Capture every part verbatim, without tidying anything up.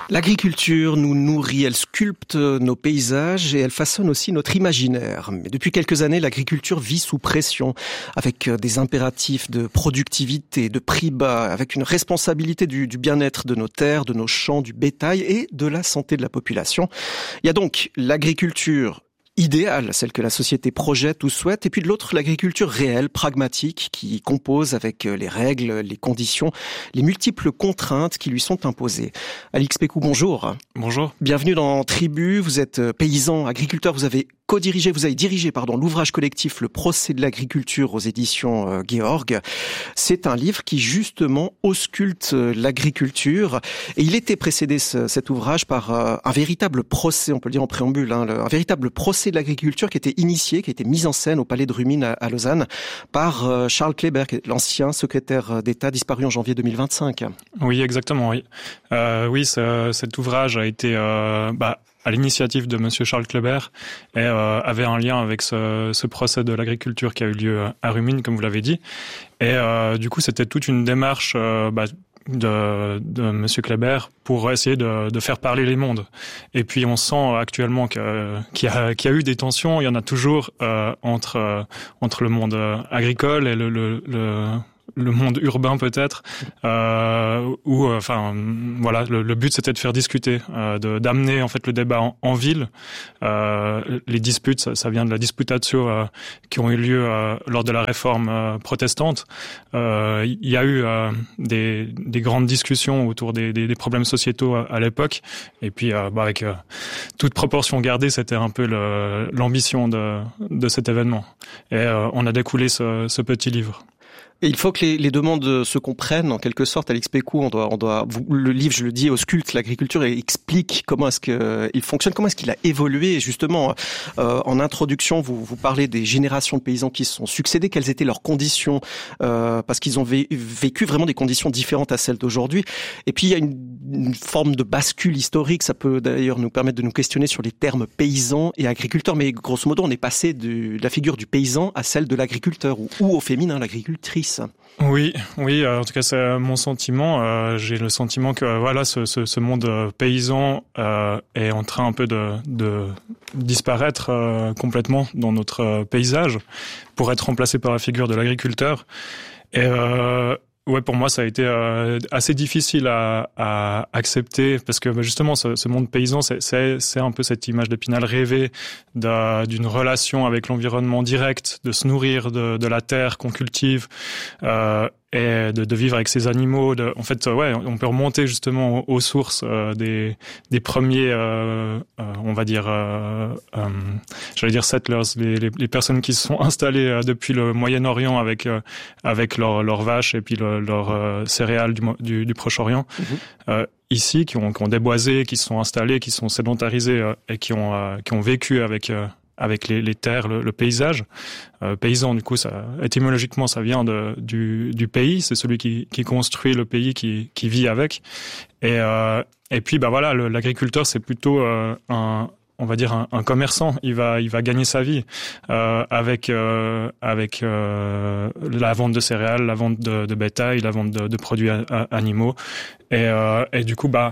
L'agriculture nous nourrit, elle sculpte nos paysages et elle façonne aussi notre imaginaire. Mais depuis quelques années, l'agriculture vit sous pression, avec des impératifs de productivité, de prix bas, avec une responsabilité du, du bien-être de nos terres, de nos champs, du bétail et de la santé de la population. Il y a donc l'agriculture idéale, celle que la société projette ou souhaite, et puis de l'autre, l'agriculture réelle, pragmatique, qui compose avec les règles, les conditions, les multiples contraintes qui lui sont imposées. Alix Pécou, bonjour. Bonjour. Bienvenue dans Tribu, vous êtes paysan, agriculteur, vous avez co-dirigé, vous avez dirigé, pardon, l'ouvrage collectif Le procès de l'agriculture aux éditions euh, Georg. C'est un livre qui, justement, ausculte l'agriculture, et il était précédé, ce, cet ouvrage, par euh, un véritable procès, on peut le dire en préambule, hein, le, un véritable procès de l'agriculture qui était initié, qui a été mis en scène au Palais de Rumine à, à Lausanne par euh, Charles Kleber, l'ancien secrétaire d'État disparu en janvier deux mille vingt-cinq. Oui, exactement, oui. Euh, oui, ce, cet ouvrage a été euh, bah, à l'initiative de Monsieur Charles Kleber et euh, avait un lien avec ce, ce procès de l'agriculture qui a eu lieu à Rumine, comme vous l'avez dit. Et euh, du coup, c'était toute une démarche euh, bah, de, de Monsieur Kleber pour essayer de, de faire parler les mondes. Et puis on sent actuellement que, qu'il y a, qu'il y a eu des tensions. Il y en a toujours euh, entre euh, entre le monde agricole et le, le, le le monde urbain peut-être, euh, où, enfin, voilà, le, le but c'était de faire discuter, euh, de, d'amener en fait le débat en, en ville. Euh, les disputes, ça, ça vient de la disputatio euh, qui ont eu lieu euh, lors de la réforme euh, protestante. Euh, il y a eu euh, des, des grandes discussions autour des, des, des problèmes sociétaux à, à l'époque, et puis euh, bah, avec euh, toute proportion gardée, c'était un peu le, l'ambition de, de cet événement. Et euh, on a découlé ce, ce petit livre. Et il faut que les, les demandes se comprennent en quelque sorte. Alix Pécou, on doit, on doit, vous, le livre, je le dis, ausculte l'agriculture et explique comment est-ce que il fonctionne, comment est-ce qu'il a évolué. Et justement, euh, en introduction, vous, vous parlez des générations de paysans qui se sont succédés. Quelles étaient leurs conditions, euh, parce qu'ils ont vé, vécu vraiment des conditions différentes à celles d'aujourd'hui. Et puis il y a une, une forme de bascule historique. Ça peut d'ailleurs nous permettre de nous questionner sur les termes paysan et agriculteur. Mais grosso modo, on est passé de la figure du paysan à celle de l'agriculteur, ou, ou au féminin, l'agricultrice. Oui, oui. En tout cas, c'est mon sentiment. Euh, j'ai le sentiment que voilà, ce, ce, ce monde paysan euh, est en train un peu de, de disparaître euh, complètement dans notre paysage pour être remplacé par la figure de l'agriculteur. Et euh, ouais, pour moi, ça a été euh, assez difficile à, à accepter parce que justement, ce, ce monde paysan, c'est, c'est, c'est un peu cette image d'Épinal rêvée de, d'une relation avec l'environnement direct, de se nourrir de, de la terre qu'on cultive euh, et de, de vivre avec ses animaux. De, en fait, ouais, on peut remonter justement aux, aux sources euh, des, des premiers, euh, euh, on va dire, euh, euh, j'allais dire settlers, les, les, les personnes qui se sont installées euh, depuis le Moyen-Orient avec euh, avec leurs leurs vaches et puis leurs leur, euh, céréales du, du, du Proche-Orient. Mm-hmm. Euh, ici, qui ont, qui ont déboisé, qui se sont installés, qui sont sédentarisés euh, et qui ont euh, qui ont vécu avec euh, avec les, les terres, le, le paysage. Euh, paysan, du coup, ça, étymologiquement, ça vient de, du, du pays. C'est celui qui, qui construit le pays, qui, qui vit avec. Et, euh, et puis, bah voilà, le, l'agriculteur, c'est plutôt euh, un, on va dire un, un commerçant. Il va, il va gagner sa vie euh, avec euh, avec euh, la vente de céréales, la vente de, de bétail, la vente de, de produits a, a, animaux. Et, euh, et du coup, bah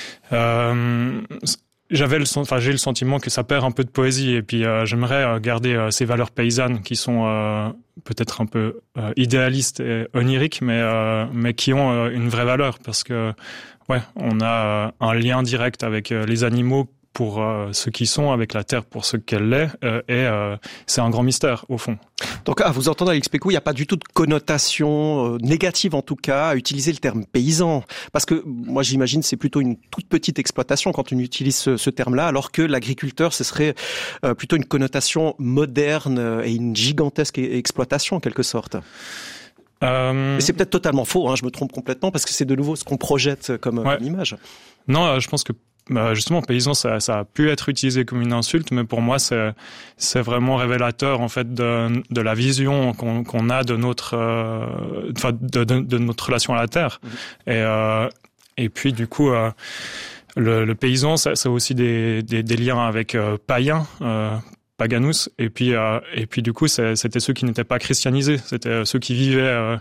euh, J'avais le, enfin, j'ai le sentiment que ça perd un peu de poésie et puis euh, j'aimerais garder euh, ces valeurs paysannes qui sont euh, peut-être un peu euh, idéalistes et oniriques, mais euh, mais qui ont euh, une vraie valeur parce que ouais, on a euh, un lien direct avec euh, les animaux pour euh, ce qu'ils sont, avec la terre pour ce qu'elle est, euh, et euh, c'est un grand mystère au fond. Donc, à vous entendre, Alix Pécou, il n'y a pas du tout de connotation euh, négative, en tout cas, à utiliser le terme paysan. Parce que, moi, j'imagine, c'est plutôt une toute petite exploitation quand on utilise ce, ce terme-là, alors que l'agriculteur, ce serait euh, plutôt une connotation moderne et une gigantesque exploitation, en quelque sorte. Euh... Mais c'est peut-être totalement faux, hein, je me trompe complètement, parce que c'est de nouveau ce qu'on projette comme, ouais. comme image. Non, euh, je pense que Bah justement, paysan, ça, ça a pu être utilisé comme une insulte, mais pour moi, c'est, c'est vraiment révélateur en fait de, de la vision qu'on, qu'on a de notre, euh, enfin, de, de, de notre relation à la terre. Mmh. Et euh, et puis du coup, euh, le, le paysan, ça, ça a aussi des, des, des liens avec euh, païen. Euh, paganus, et puis euh, et puis du coup c'est, c'était ceux qui n'étaient pas christianisés, c'était ceux qui vivaient euh,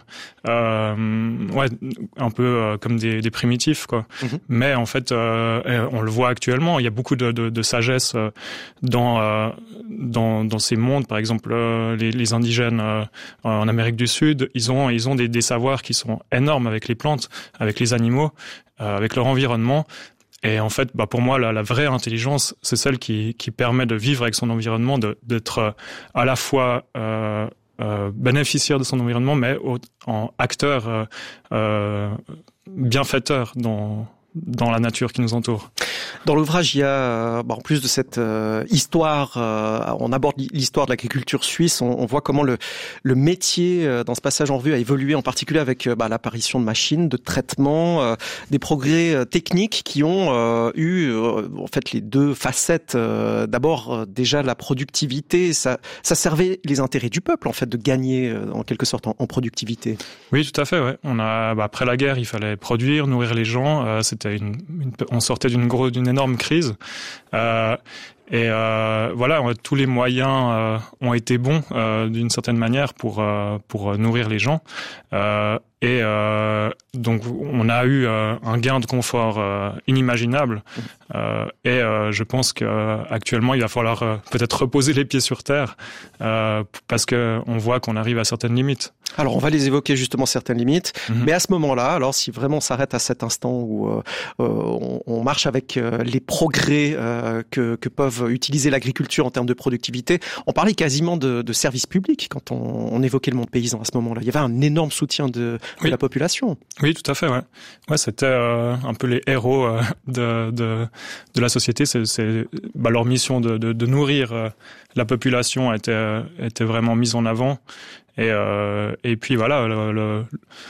euh, ouais un peu euh, comme des, des primitifs quoi. Mm-hmm. Mais en fait euh, on le voit actuellement, il y a beaucoup de, de, de sagesse euh, dans euh, dans dans ces mondes, par exemple euh, les, les indigènes euh, en Amérique du Sud, ils ont ils ont des, des savoirs qui sont énormes avec les plantes, avec les animaux, euh, avec leur environnement. Et en fait, bah pour moi, la, la vraie intelligence, c'est celle qui, qui permet de vivre avec son environnement, de, d'être à la fois euh, euh, bénéficiaire de son environnement, mais au, en acteur euh, euh, bienfaiteur dans dans la nature qui nous entoure. Dans l'ouvrage, il y a, bah, en plus de cette euh, histoire, euh, on aborde l'histoire de l'agriculture suisse, on, on voit comment le, le métier, euh, dans ce passage en revue, a évolué, en particulier avec euh, bah, l'apparition de machines, de traitements, euh, des progrès euh, techniques qui ont euh, eu, euh, en fait, les deux facettes. Euh, d'abord, euh, déjà, la productivité, ça, ça servait les intérêts du peuple, en fait, de gagner, euh, en quelque sorte, en, en productivité. Oui, tout à fait, ouais. On a, bah, après la guerre, il fallait produire, nourrir les gens, euh, c'était Une, une, on sortait d'une grosse, d'une énorme crise, euh, et euh, voilà, tous les moyens euh, ont été bons euh, d'une certaine manière pour euh, pour nourrir les gens, euh, et euh, donc on a eu euh, un gain de confort euh, inimaginable, euh, et euh, je pense que actuellement il va falloir euh, peut-être reposer les pieds sur terre euh, parce que on voit qu'on arrive à certaines limites. Alors, on va les évoquer justement certaines limites, mmh. mais à ce moment-là, alors si vraiment on s'arrête à cet instant où euh, on, on marche avec euh, les progrès euh, que, que peuvent utiliser l'agriculture en termes de productivité, on parlait quasiment de, de services publics quand on, on évoquait le monde paysan à ce moment-là. Il y avait un énorme soutien de, de oui. la population. Oui, tout à fait. Ouais, ouais, c'était euh, un peu les héros euh, de, de de la société. C'est, c'est bah, leur mission de, de, de nourrir euh, la population était était vraiment mise en avant. Et, euh, et puis voilà, le, le,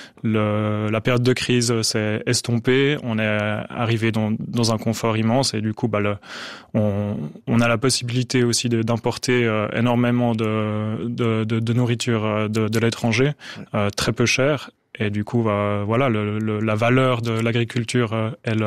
le, la période de crise s'est estompée, on est arrivé dans, dans un confort immense et du coup, bah, le, on, on a la possibilité aussi de, d'importer euh, énormément de, de, de, de nourriture de, de l'étranger, euh, très peu cher. Et du coup, bah, voilà, le, le, la valeur de l'agriculture, euh, elle,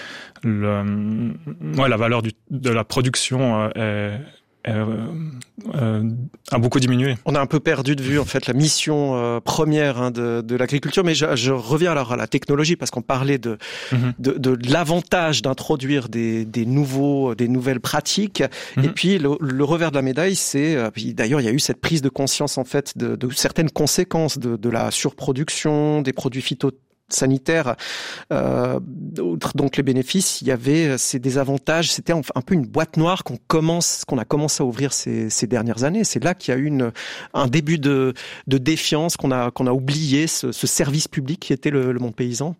le, ouais, la valeur du, de la production euh, est Euh, euh, a beaucoup diminué. On a un peu perdu de vue en fait la mission euh, première hein, de, de l'agriculture, mais je, je reviens alors à la technologie parce qu'on parlait de, mm-hmm. de, de, de l'avantage d'introduire des, des nouveaux, des nouvelles pratiques. Mm-hmm. Et puis le, le revers de la médaille, c'est euh, d'ailleurs il y a eu cette prise de conscience en fait de, de certaines conséquences de, de la surproduction des produits phytosanitaires. sanitaire, euh, donc les bénéfices, il y avait ces désavantages, c'était un peu une boîte noire qu'on commence, qu'on a commencé à ouvrir ces, ces dernières années. C'est là qu'il y a eu une, un début de, de défiance, qu'on a, qu'on a oublié ce, ce service public qui était le, le monde paysan.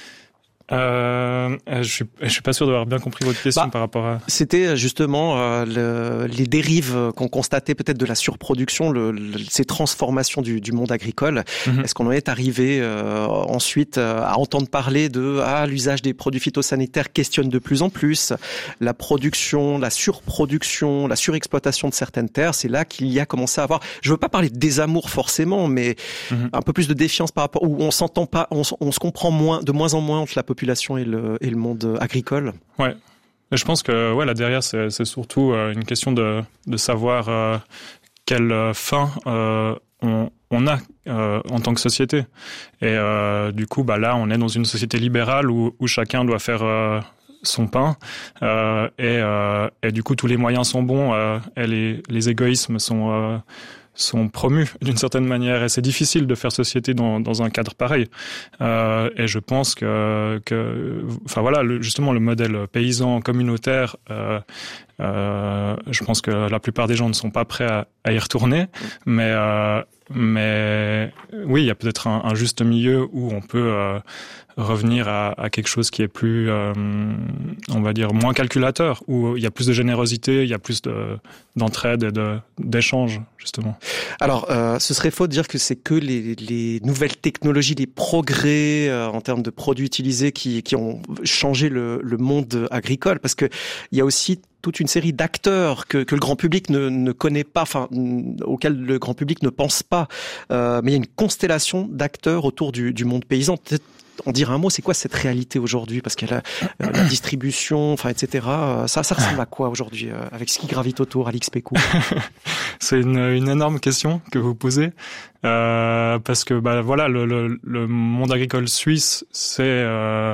Euh, je suis, je suis pas sûr d'avoir bien compris votre question bah, par rapport à. C'était justement euh, le, les dérives qu'on constatait peut-être de la surproduction, le, le, ces transformations du, du monde agricole. Mm-hmm. Est-ce qu'on en est arrivé euh, ensuite euh, à entendre parler de ah l'usage des produits phytosanitaires questionne de plus en plus la production, la surproduction, la surexploitation de certaines terres. C'est là qu'il y a commencé à avoir. Je veux pas parler de désamour forcément, mais mm-hmm. un peu plus de défiance par rapport où on s'entend pas, on, on se comprend moins, de moins en moins entre la population et le, et le monde agricole. Ouais. Et je pense que ouais, là derrière, c'est, c'est surtout euh, une question de, de savoir euh, quelle fin euh, on, on a euh, en tant que société. Et euh, du coup, bah, là, on est dans une société libérale où, où chacun doit faire euh, son pain. Euh, et, euh, et du coup, tous les moyens sont bons euh, et les, les égoïsmes sont... Euh, sont promus d'une certaine manière et c'est difficile de faire société dans, dans un cadre pareil. Euh, et je pense que, que enfin voilà, le, justement le modèle paysan communautaire, euh, euh, je pense que la plupart des gens ne sont pas prêts à, à y retourner, mais euh, mais oui, il y a peut-être un, un juste milieu où on peut euh, revenir à, à quelque chose qui est plus, euh, on va dire, moins calculateur, où il y a plus de générosité, il y a plus de, d'entraide et de, d'échange, justement. Alors, euh, ce serait faux de dire que c'est que les, les nouvelles technologies, les progrès euh, en termes de produits utilisés qui, qui ont changé le, le monde agricole, parce que il y a aussi toute une série d'acteurs que, que le grand public ne, ne connaît pas, enfin, auxquels le grand public ne pense pas. Euh, mais il y a une constellation d'acteurs autour du, du monde paysan. Peut-être en dire un mot. C'est quoi cette réalité aujourd'hui? Parce qu'il y a la, euh, la distribution, enfin, et cetera. Ça, ça ressemble à quoi aujourd'hui euh, avec ce qui gravite autour à l'X P Q? C'est une, une énorme question que vous posez, euh, parce que bah voilà, le, le, le monde agricole suisse, c'est euh,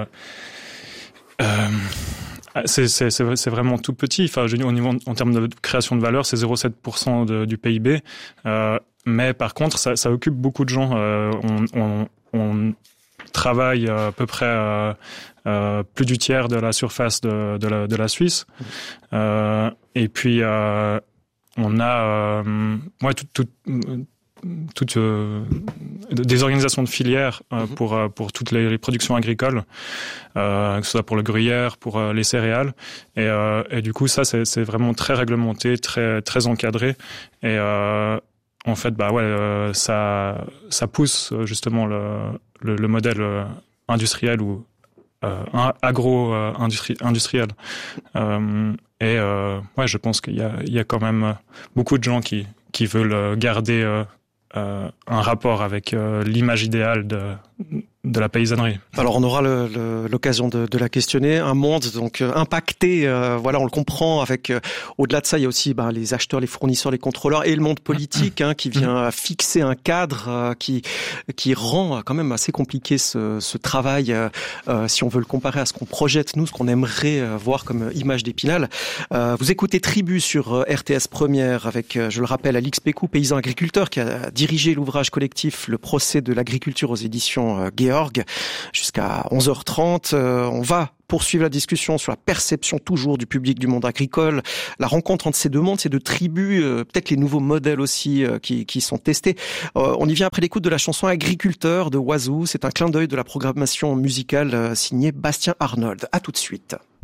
euh, c'est, c'est, c'est, c'est vraiment tout petit. Enfin, je dis au niveau en termes de création de valeur, c'est zéro virgule sept pour cent de, du P I B. Euh, mais par contre, ça, ça occupe beaucoup de gens. Euh, on, on, on travaille à peu près euh, euh, plus du tiers de la surface de, de, la, de la Suisse. Euh, et puis euh, on a euh, ouais, tout, tout, toutes euh, des organisations de filières euh, mm-hmm. pour euh, pour toutes les, les productions agricoles, euh, que ce soit pour le gruyère, pour euh, les céréales, et, euh, et du coup ça c'est, c'est vraiment très réglementé, très très encadré, et euh, en fait bah ouais euh, ça ça pousse justement le le, le modèle industriel ou euh, agro euh, industri, industriel. Euh, et euh, ouais je pense qu'il y a il y a quand même beaucoup de gens qui qui veulent garder euh, Euh, un rapport avec euh, l'image idéale de, de la paysannerie. Alors on aura le, le, l'occasion de, de la questionner. Un monde donc euh, impacté, euh, voilà, on le comprend. Avec euh, au-delà de ça, il y a aussi bah, les acheteurs, les fournisseurs, les contrôleurs et le monde politique hein, qui vient fixer un cadre euh, qui qui rend quand même assez compliqué ce, ce travail. Euh, euh, si on veut le comparer à ce qu'on projette nous, ce qu'on aimerait euh, voir comme image d'Épinal. Euh, vous écoutez Tribu sur euh, R T S Première avec, euh, je le rappelle, à l'X P Q, paysan agriculteur qui a dirigé l'ouvrage collectif Le procès de l'agriculture aux éditions euh, Georg jusqu'à onze heures trente. Euh, on va poursuivre la discussion sur la perception toujours du public du monde agricole, la rencontre entre ces deux mondes, ces deux tribus, euh, peut-être les nouveaux modèles aussi euh, qui, qui sont testés. Euh, on y vient après l'écoute de la chanson Agriculteur de Oiseau. C'est un clin d'œil de la programmation musicale euh, signée Bastien Arnold. À tout de suite.